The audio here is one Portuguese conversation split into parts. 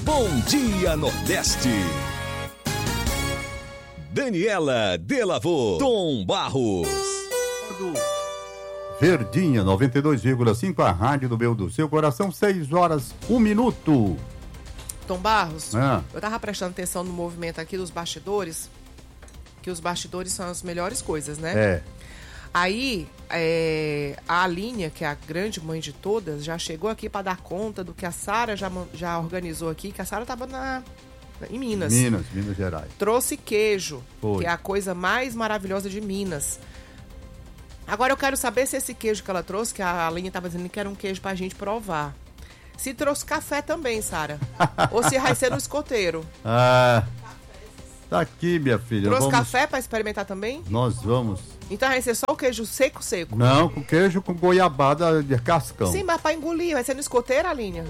Bom Dia Nordeste. Daniela Delavô, Tom Barros. Verdinha, 92,5, a rádio do meu do seu coração, 6 horas, 1 minuto. Tom Barros, eu tava prestando atenção no movimento aqui dos bastidores, que os bastidores são as melhores coisas, né? Aí, a Aline, que é a grande mãe de todas, já chegou aqui para dar conta do que a Sara já organizou aqui, que a Sara tava em Minas. Minas Gerais. Trouxe queijo, Foi. que é a coisa mais maravilhosa de Minas. Agora eu quero saber se esse queijo que ela trouxe, que a Aline tava dizendo que era um queijo pra gente provar. Se trouxe café também, Sara. Ou se vai ser no escoteiro. Tá aqui, minha filha. Trouxe café pra experimentar também? Nós vamos. Então vai ser só o queijo seco? Não, com queijo com goiabada de cascão. Sim, mas pra engolir, vai ser no escoteiro, Aline?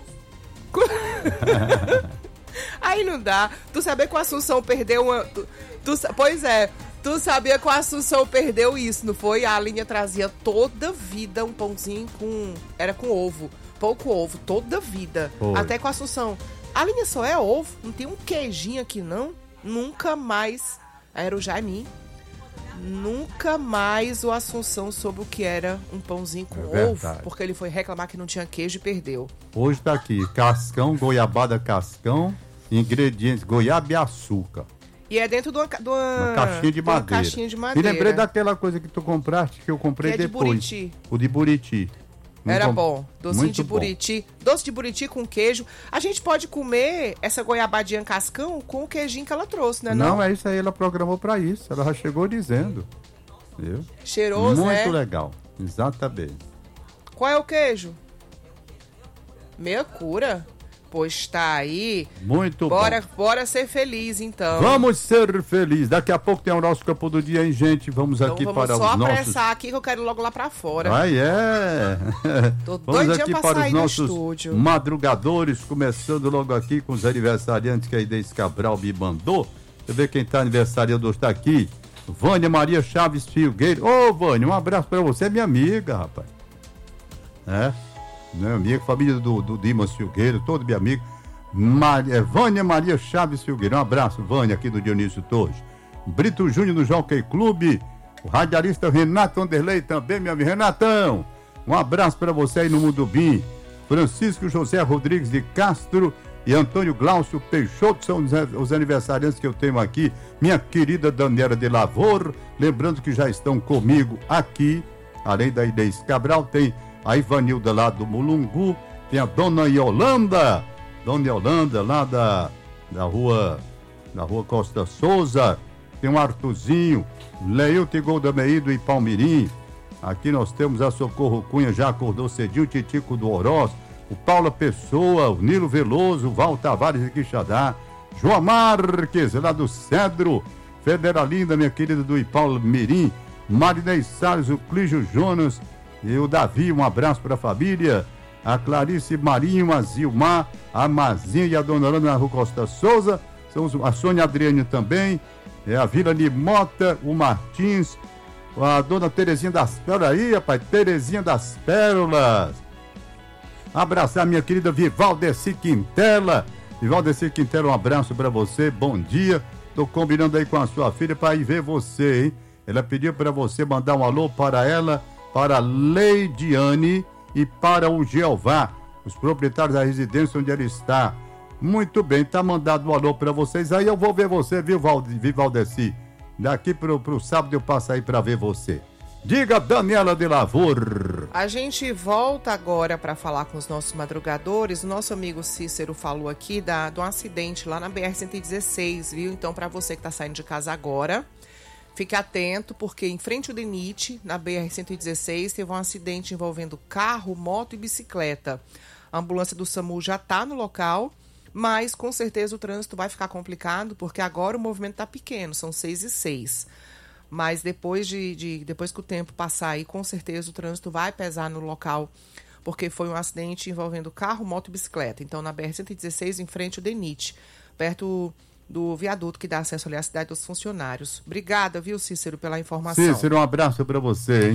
Aí não dá. Tu sabia que o Assunção perdeu uma... Pois é. Tu sabia que o Assunção perdeu isso, não foi? A Aline trazia toda vida um pãozinho era com ovo. Pouco ovo, toda vida. Foi. Até com a Assunção. A Aline só é ovo, não tem um queijinho aqui não. Nunca mais. Era o Jaimin. Nunca mais o Assunção soube o que era um pãozinho com ovo. Porque ele foi reclamar que não tinha queijo e perdeu. Hoje tá aqui, cascão, goiabada cascão, ingredientes, goiaba e açúcar. E é dentro de uma caixinha de madeira. E lembrei daquela coisa que tu compraste, que eu comprei que depois. De Buriti. O de Buriti. Era bom. Docinho de Buriti. Doce de Buriti com queijo. A gente pode comer essa goiabadinha cascão com o queijinho que ela trouxe, né? Não, é isso aí, ela programou pra isso. Ela já chegou dizendo. Viu? Cheiroso, muito legal. Exatamente. Qual é o queijo? Meia cura. Pois tá aí. Muito bom. Bora ser feliz, então. Vamos ser felizes. Daqui a pouco tem o nosso campo do dia, hein, gente? Vamos então, aqui para os nossos... Vamos só apressar aqui que eu quero ir logo lá pra fora. Tô vamos aqui para os nossos estúdio. madrugadores, começando logo aqui com os aniversariantes que a Inês Cabral me mandou. Deixa eu ver quem tá aniversariando hoje, tá aqui. Vânia Maria Chaves Filgueiro. Ô, Vânia, um abraço pra você, minha amiga, rapaz. Minha amiga, família do Dimas Filgueiro, todo meu amigo. Vânia Maria Chaves Filgueiro. Um abraço, Vânia, aqui do Dionísio Torres. Brito Júnior do Jockey Clube. O radialista Renato Anderley também, meu amigo. Renatão, um abraço para você aí no Mundo Bim. Francisco José Rodrigues de Castro e Antônio Glaucio Peixoto são os aniversariantes que eu tenho aqui. Minha querida Daniela de Lavor. Lembrando que já estão comigo aqui, além da Inês Cabral, tem a Ivanilda lá do Mulungu, tem a Dona Yolanda lá da rua Costa Souza, tem o Artuzinho, Leilton Goldameído e Palmirim. Aqui nós temos a Socorro Cunha, já acordou cedinho, o Titico do Oroz, o Paula Pessoa, o Nilo Veloso, o Val Tavares de Quixadá, João Marques, lá do Cedro, Federalinda, minha querida do Ipalmirim, Marinês Salles, o Clígio Jonas, e o Davi, um abraço para a família. A Clarice Marinho, a Zilmar, a Mazinha e a Dona Ana na Rua Costa Souza. A Sônia Adriane também. A Vila Mota, o Martins, a Dona Terezinha das Pérolas. Aí, rapaz, Terezinha das Pérolas. Abraçar minha querida Vivaldeci Quintela. Vivaldeci Quintela, um abraço para você. Bom dia. Tô combinando aí com a sua filha para ir ver você, hein? Ela pediu para você mandar um alô para ela, para a Leidiane e para o Jeová, os proprietários da residência onde ela está. Muito bem, tá mandado um alô para vocês. Aí eu vou ver você, viu, Valdeci? Daqui pro sábado eu passo aí para ver você. Diga, Daniela de Lavor. A gente volta agora para falar com os nossos madrugadores. O nosso amigo Cícero falou aqui de um acidente lá na BR-116, viu? Então, para você que tá saindo de casa agora, fique atento, porque em frente ao DENIT, na BR-116, teve um acidente envolvendo carro, moto e bicicleta. A ambulância do SAMU já está no local, mas com certeza o trânsito vai ficar complicado, porque agora o movimento está pequeno, são 6h06. Mas depois que o tempo passar aí, com certeza o trânsito vai pesar no local, porque foi um acidente envolvendo carro, moto e bicicleta. Então, na BR-116, em frente ao DENIT, perto do viaduto que dá acesso ali à cidade dos funcionários. Obrigada, viu, Cícero, pela informação. Cícero, um abraço para você, hein?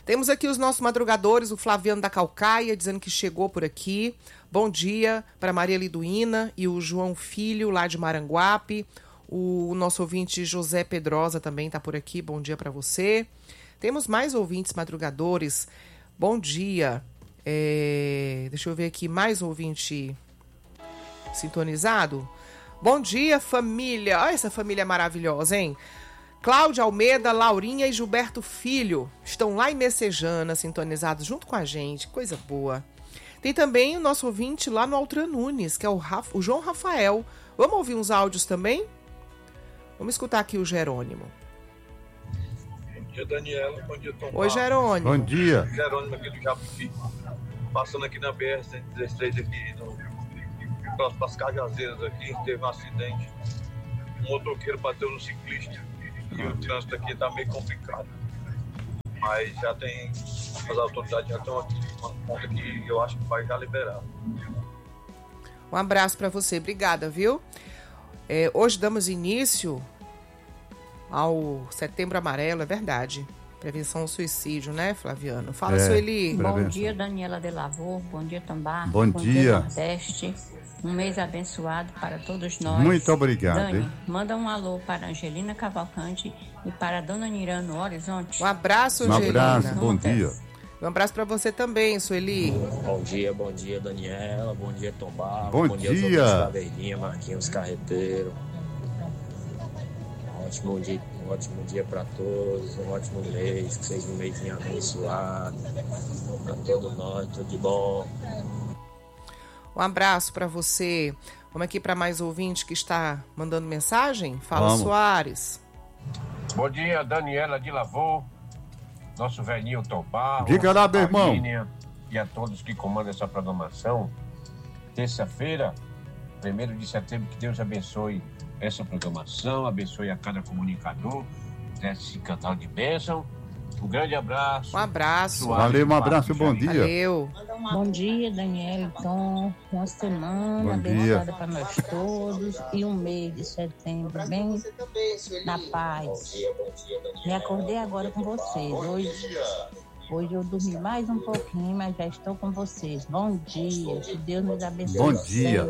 Temos aqui os nossos madrugadores, o Flaviano da Calcaia, dizendo que chegou por aqui. Bom dia para Maria Liduína e o João Filho, lá de Maranguape. O nosso ouvinte José Pedrosa também está por aqui. Bom dia para você. Temos mais ouvintes madrugadores. Bom dia. Deixa eu ver aqui, mais ouvinte sintonizado. Bom dia, família. Olha essa família maravilhosa, hein? Cláudia Almeida, Laurinha e Gilberto Filho estão lá em Messejana, sintonizados junto com a gente. Coisa boa. Tem também o nosso ouvinte lá no Altran Nunes, que é o João Rafael. Vamos ouvir uns áudios também? Vamos escutar aqui o Jerônimo. Bom dia, Daniela. Bom dia, Tom. Oi, Jerônimo. Bom dia. Jerônimo aqui do Jabuti. Passando aqui na BR-116 aqui, próximo das Cajazeiras aqui, teve um acidente. Um motoqueiro bateu no ciclista e o trânsito aqui tá meio complicado. Mas já tem, as autoridades já estão aqui, uma conta que eu acho que vai já liberar. Um abraço para você, obrigada, viu? Hoje damos início ao Setembro Amarelo, é verdade. Prevenção ao suicídio, né, Flaviano? Fala, Sueli. Bom dia, Daniela de Lavô. Bom dia, Tambar. Bom dia. Nordeste. Um mês abençoado para todos nós. Muito obrigado. Dani, hein? manda um alô para Angelina Cavalcante e para a Dona Nirã no Horizonte. Um abraço, Um Angelina. abraço, bom dia. Um abraço para você também, Sueli. Bom dia, Daniela. Bom dia, Tombar. Bom dia, dia. Taveirinha, Marquinhos Carreteiro. Um ótimo dia para todos, um ótimo mês, que seja um mês abençoado. Para todos nós, tudo de bom. Um abraço para você. Vamos aqui para mais ouvinte que está mandando mensagem. Fala, Vamos. Soares. Bom dia, Daniela de Lavô, nosso velhinho Tombar. Diga lá, meu irmão. E a todos que comandam essa programação. Terça-feira, 1º de setembro, que Deus abençoe essa programação, abençoe a cada comunicador desse canal de bênção. Um grande abraço. Um abraço. Valeu, um abraço, bom dia. Valeu. Bom dia, Daniela. Então, uma semana Bom abençoada para nós todos e um mês de setembro bem na paz. Me acordei agora com vocês. Hoje eu dormi mais um pouquinho, mas já estou com vocês. Bom dia. Que Deus nos abençoe. Bom dia.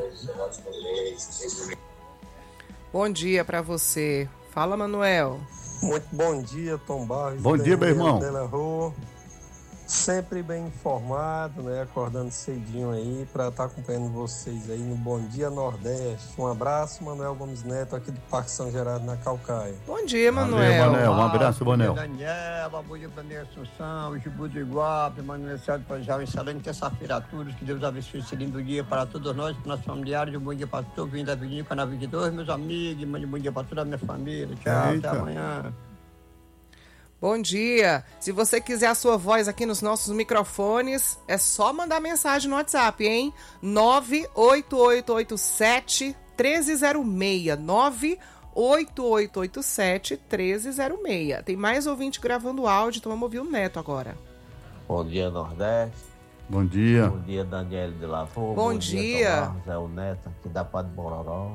Bom dia para você. Fala, Manuel. Muito bom dia, Tom Barros. Bom dia, meu irmão. Sempre bem informado, né? Acordando cedinho aí para estar acompanhando vocês aí no Bom Dia Nordeste. Um abraço, Manuel Gomes Neto, aqui do Parque São Gerardo, na Calcaia. Bom dia, Manuel. Valeu, Manel. Um abraço, Manel. Daniela, bom dia para minha Assunção, Jibu do Iguape, Manuel Céu de Pajal, excelente terça-feira a todos, que Deus abençoe esse lindo dia para todos nós, para nossos familiares, um bom dia para todos, vindo da Avenida Canal 22, meus amigos, um bom dia para toda a minha família, tchau, Eita. até amanhã. Bom dia. Se você quiser a sua voz aqui nos nossos microfones, é só mandar mensagem no WhatsApp, hein? 98887-1306. 98887-1306. Tem mais ouvinte gravando áudio, então vamos ouvir o Neto agora. Bom dia, Nordeste. Bom dia. Bom dia, Daniela de Lavô. Bom dia. Tombar, Zé o Neto, aqui da Padre Bororó.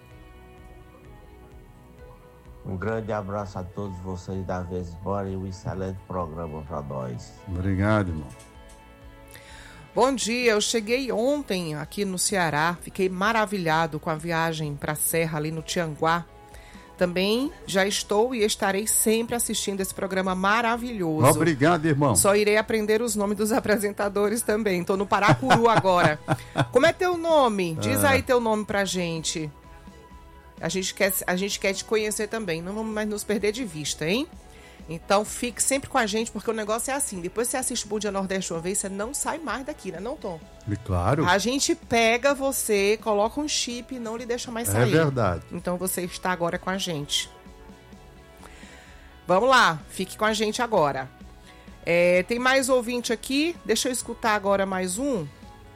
Um grande abraço a todos vocês da Vez Embora e um excelente programa para nós. Obrigado, irmão. Bom dia, eu cheguei ontem aqui no Ceará, fiquei maravilhado com a viagem para a Serra ali no Tianguá. Também já estou e estarei sempre assistindo esse programa maravilhoso. Obrigado, irmão. Só irei aprender os nomes dos apresentadores também. Estou no Paracuru agora. Como é teu nome? Diz aí teu nome pra gente. A gente quer te conhecer também. Não vamos mais nos perder de vista, hein? Então fique sempre com a gente, porque o negócio é assim. Depois você assiste o Bom Dia Nordeste uma vez, você não sai mais daqui, né, não, Tom? Claro. A gente pega você, coloca um chip e não lhe deixa mais sair. É verdade. Então você está agora com a gente. Vamos lá, fique com a gente agora. Tem mais ouvinte aqui. Deixa eu escutar agora mais um.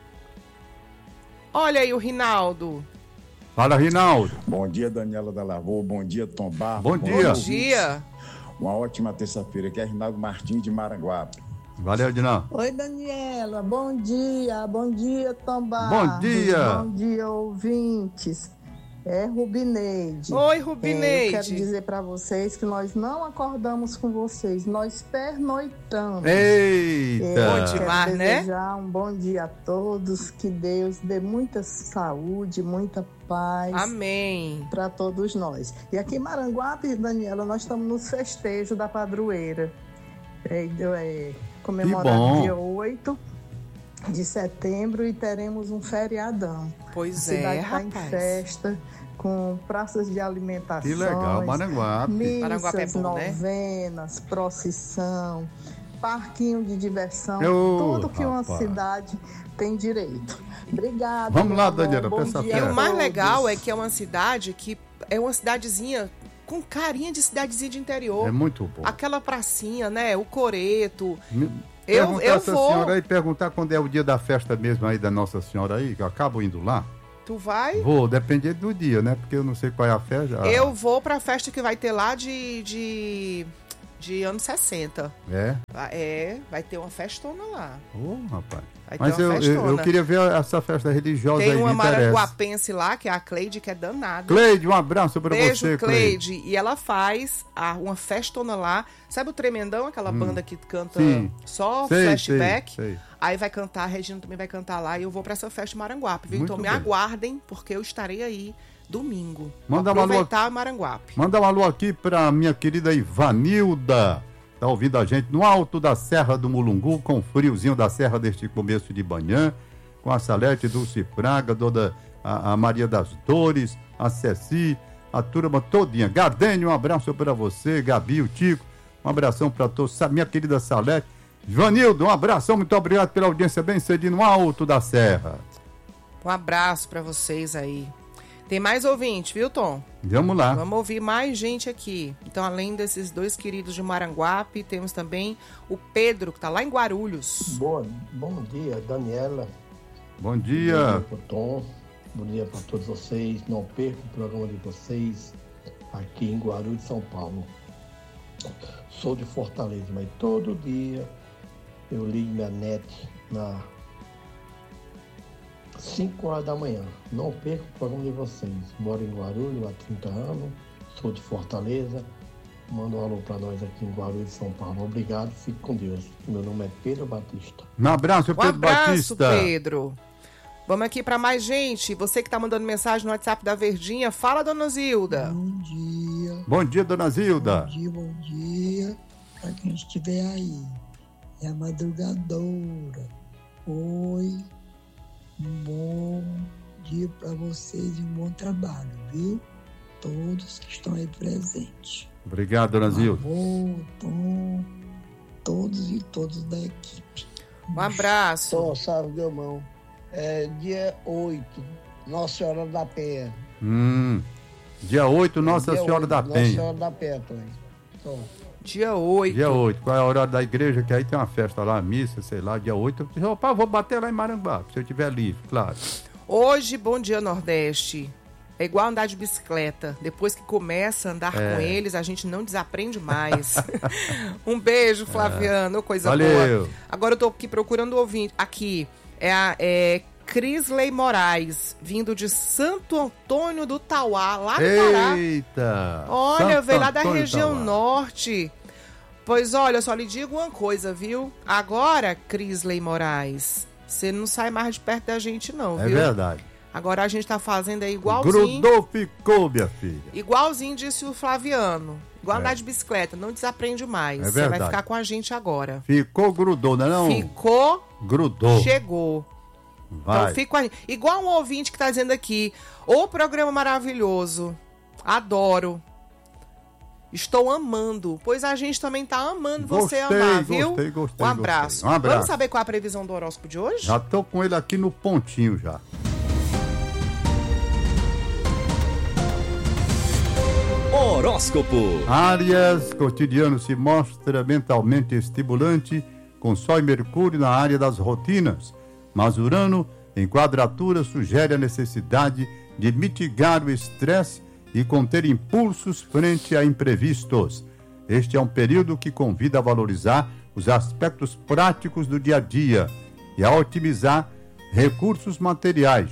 Olha aí o Rinaldo. Fala, Rinaldo. Bom dia, Daniela da Lavô. Bom dia, Tom Barros. Bom dia. Bom dia. Uma ótima terça-feira. Aqui é Rinaldo Martins de Maranguape. Valeu, Dinão. Oi, Daniela. Bom dia, Tom Barros. Bom dia. Bom dia, ouvintes. É Rubineide. Oi, Rubineide. Eu quero dizer para vocês que nós não acordamos com vocês, nós pernoitamos. Eita! Bom demais, quero né? desejar um bom dia a todos, que Deus dê muita saúde, muita paz. Amém. Para todos nós. E aqui em Maranguape, Daniela, nós estamos no festejo da padroeira. Comemorado dia 8 de setembro e teremos um feriadão. Pois a cidade está em rapaz. festa, com praças de alimentação. Que legal, Maranguape. Missas, Maranguape é bom, né? novenas, procissão, parquinho de diversão, Ô, tudo que uma rapaz. cidade tem direito. Obrigada. Vamos lá, meu amor. Daniela, Bom peça dia fé. a E o mais todos. legal é que é uma cidade que é uma cidadezinha com carinha de cidadezinha de interior. É muito bom. Aquela pracinha, né? O coreto. Perguntar Eu essa vou. senhora aí, perguntar quando é o dia da festa mesmo aí da Nossa Senhora aí, que eu acabo indo lá. Tu vai? Vou, depender do dia, né? Porque eu não sei qual é a festa. Eu vou pra festa que vai ter lá de anos 60. É? Vai ter uma festona lá. Ô, rapaz. Vai Mas ter uma eu festona. queria ver essa festa religiosa Tem aí, uma me interessa. maranguapense lá, que é a Cleide, que é danada. Cleide, um abraço pra Beijo, você, Cleide. E ela faz uma festona lá. Sabe o Tremendão? Aquela banda que canta Sim. só Sei, flashback? sei. Aí vai cantar, a Regina também vai cantar lá. E eu vou pra essa festa de Maranguape, viu? Muito Então me bem. aguardem, porque eu estarei aí domingo. Manda Vou uma aproveitar Maranguape. Manda um alô aqui pra minha querida Ivanilda. Tá ouvindo a gente no alto da Serra do Mulungu, com o friozinho da serra deste começo de manhã, com a Salete Dulce Praga, toda a Maria das Dores, a Ceci, a turma todinha. Gardênio, um abraço pra você, Gabi, o Tico, um abração pra todos, minha querida Salete. Ivanildo, um abração, muito obrigado pela audiência bem cedinho no alto da serra. Um abraço pra vocês aí. Tem mais ouvinte, viu, Tom? Vamos lá. Vamos ouvir mais gente aqui. Então, além desses dois queridos de Maranguape, temos também o Pedro, que tá lá em Guarulhos. Bom dia, Daniela. Bom dia. Bom dia pro Tom. Bom dia para todos vocês. Não percam o programa de vocês aqui em Guarulhos, São Paulo. Sou de Fortaleza, mas todo dia eu ligo minha net na 5 horas da manhã. Não perco o programa de vocês. Moro em Guarulhos há 30 anos. Sou de Fortaleza. Manda um alô para nós aqui em Guarulhos, São Paulo. Obrigado, fique com Deus. Meu nome é Pedro Batista. Um abraço, Pedro abraço, Batista. Pedro. Vamos aqui para mais gente. Você que tá mandando mensagem no WhatsApp da Verdinha, fala, dona Zilda. Bom dia. Bom dia, dona Zilda. Bom dia. Para quem estiver aí. É a madrugadora. Oi. Um bom dia para vocês e um bom trabalho, viu? Todos que estão aí presentes. Obrigado, dona Zilda. Tom, todos e todos da equipe. Um abraço. Tom, salve, Guilmão. É dia 8, Nossa Senhora da Penha. Dia 8, Nossa Dia Senhora 8, da Nossa Penha. Senhora da Penha, Tom. Dia 8. Dia 8. Qual é a hora da igreja? Que aí tem uma festa lá, missa, sei lá, dia 8. Opa, vou bater lá em Maranguape, se eu estiver livre, claro. Hoje, Bom Dia Nordeste. É igual andar de bicicleta. Depois que começa a andar com eles, a gente não desaprende mais. Um beijo, Flaviano. Coisa Valeu. boa. Agora eu tô aqui procurando o ouvinte. Aqui é Crisley Moraes, vindo de Santo Antônio do Tauá, lá no Pará. Eita! Olha, Santo veio lá da Antônio região Tauá. norte. Pois olha, eu só lhe digo uma coisa, viu? Agora, Crisley Moraes, você não sai mais de perto da gente, não, É viu? verdade. Agora a gente tá fazendo aí igualzinho. Grudou, ficou, minha filha. Igualzinho disse o Flaviano. Igual andar de bicicleta, não desaprende mais. É Você vai verdade. ficar com a gente agora. Ficou, grudou, não é não? Ficou, Grudou. chegou. Vai. Então fica com a gente. Igual um ouvinte que tá dizendo aqui, ô programa maravilhoso, adoro. Estou amando. Pois a gente também tá amando você amar, viu? Gostei, Um abraço. Um abraço. Vamos saber qual é a previsão do horóscopo de hoje? Já tô com ele aqui no pontinho já. Horóscopo. Áries, cotidiano se mostra mentalmente estimulante, com Sol e Mercúrio na área das rotinas. Mas Urano, em quadratura, sugere a necessidade de mitigar o estresse e conter impulsos frente a imprevistos. Este é um período que convida a valorizar os aspectos práticos do dia a dia e a otimizar recursos materiais,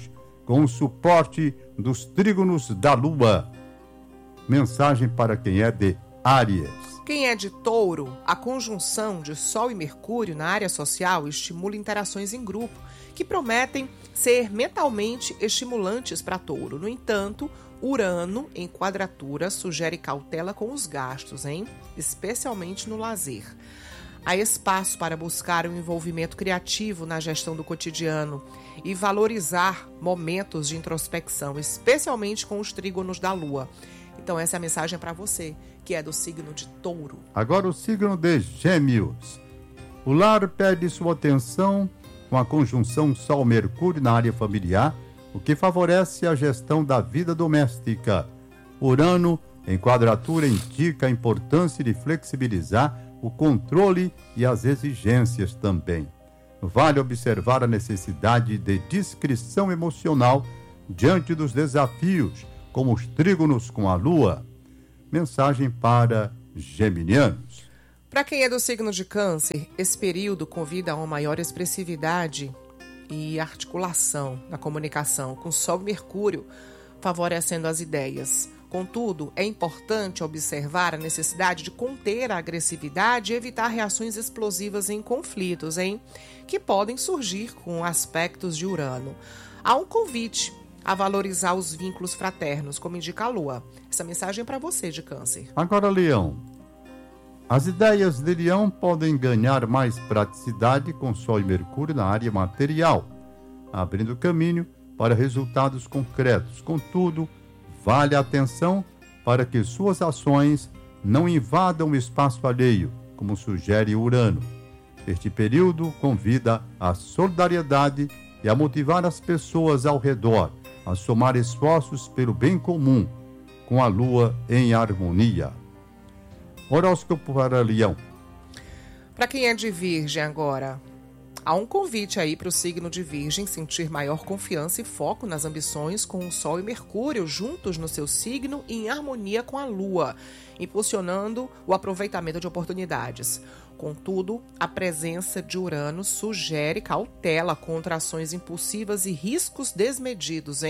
com o suporte dos trígonos da Lua. Mensagem para quem é de Áries. Quem é de Touro, a conjunção de Sol e Mercúrio na área social estimula interações em grupo, que prometem ser mentalmente estimulantes para Touro. No entanto, Urano, em quadratura, sugere cautela com os gastos, especialmente no lazer. Há espaço para buscar um envolvimento criativo na gestão do cotidiano e valorizar momentos de introspecção, especialmente com os trígonos da Lua. Então essa é a mensagem para você, que é do signo de Touro. Agora o signo de Gêmeos. O lar pede sua atenção com a conjunção Sol-Mercúrio na área familiar, o que favorece a gestão da vida doméstica. Urano, em quadratura, indica a importância de flexibilizar o controle e as exigências também. Vale observar a necessidade de discrição emocional diante dos desafios, como os trígonos com a Lua. Mensagem para geminianos. Para quem é do signo de Câncer, esse período convida a uma maior expressividade e articulação na comunicação com Sol e Mercúrio, favorecendo as ideias. Contudo, é importante observar a necessidade de conter a agressividade e evitar reações explosivas em conflitos, que podem surgir com aspectos de Urano. Há um convite a valorizar os vínculos fraternos, como indica a Lua. Essa mensagem é para você, de Câncer. Agora, Leão. As ideias de Leão podem ganhar mais praticidade com Sol e Mercúrio na área material, abrindo caminho para resultados concretos. Contudo, vale a atenção para que suas ações não invadam o espaço alheio, como sugere Urano. Este período convida à solidariedade e a motivar as pessoas ao redor a somar esforços pelo bem comum, com a Lua em harmonia. Horóscopo para Leão. Para quem é de Virgem agora, há um convite aí para o signo de Virgem sentir maior confiança e foco nas ambições com o Sol e Mercúrio juntos no seu signo e em harmonia com a Lua, impulsionando o aproveitamento de oportunidades. Contudo, a presença de Urano sugere cautela contra ações impulsivas e riscos desmedidos,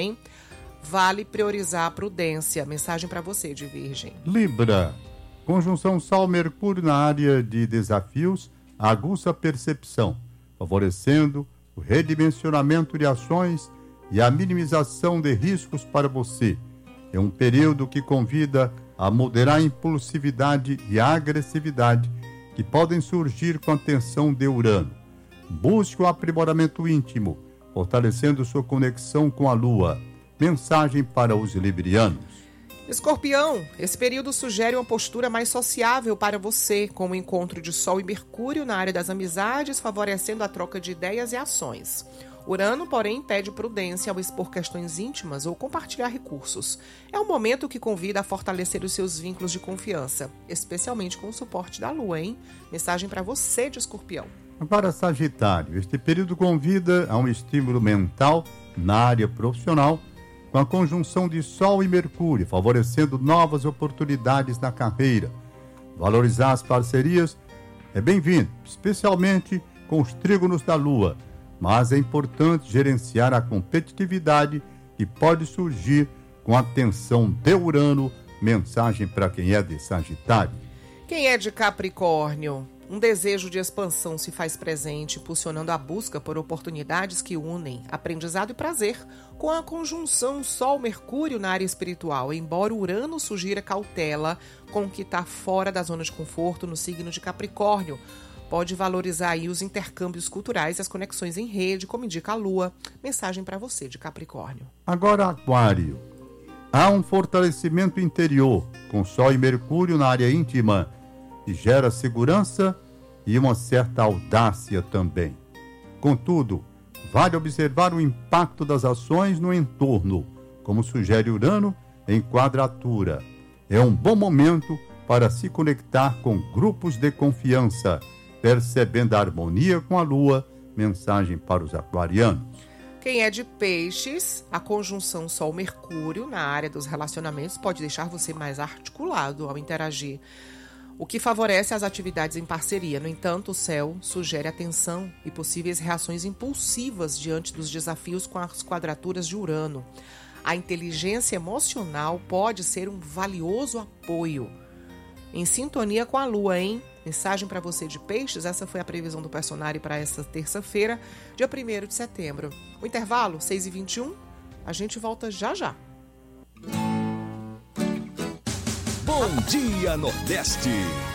Vale priorizar a prudência. Mensagem para você, de Virgem. Libra. Conjunção Sol-Mercúrio na área de desafios aguça a percepção, favorecendo o redimensionamento de ações e a minimização de riscos para você. É um período que convida a moderar a impulsividade e a agressividade que podem surgir com a tensão de Urano. Busque o aprimoramento íntimo, fortalecendo sua conexão com a Lua. Mensagem para os librianos. Escorpião, esse período sugere uma postura mais sociável para você, com o encontro de Sol e Mercúrio na área das amizades, favorecendo a troca de ideias e ações. Urano, porém, pede prudência ao expor questões íntimas ou compartilhar recursos. É um momento que convida a fortalecer os seus vínculos de confiança, especialmente com o suporte da Lua, Mensagem para você, de Escorpião. Para Sagitário, este período convida a um estímulo mental na área profissional, com a conjunção de Sol e Mercúrio, favorecendo novas oportunidades na carreira. Valorizar as parcerias é bem-vindo, especialmente com os trígonos da Lua, mas é importante gerenciar a competitividade que pode surgir com a tensão de Urano. Mensagem para quem é de Sagitário. Quem é de Capricórnio? Um desejo de expansão se faz presente, impulsionando a busca por oportunidades que unem aprendizado e prazer, com a conjunção Sol-Mercúrio na área espiritual, embora Urano sugira cautela com o que está fora da zona de conforto no signo de Capricórnio. Pode valorizar aí os intercâmbios culturais e as conexões em rede, como indica a Lua. Mensagem para você, de Capricórnio. Agora, Aquário. Há um fortalecimento interior, com Sol e Mercúrio na área íntima, que gera segurança e uma certa audácia também. Contudo, vale observar o impacto das ações no entorno, como sugere Urano em quadratura. É um bom momento para se conectar com grupos de confiança, percebendo a harmonia com a Lua. Mensagem para os aquarianos. Quem é de Peixes, a conjunção Sol-Mercúrio na área dos relacionamentos pode deixar você mais articulado ao interagir. o que favorece as atividades em parceria. No entanto, o céu sugere atenção e possíveis reações impulsivas diante dos desafios com as quadraturas de Urano. A inteligência emocional pode ser um valioso apoio. Em sintonia com a Lua, hein? Mensagem para você de Peixes, essa foi a previsão do Personário para essa terça-feira, dia 1º de setembro. O intervalo, 6h21, a gente volta já já. Bom dia, Nordeste!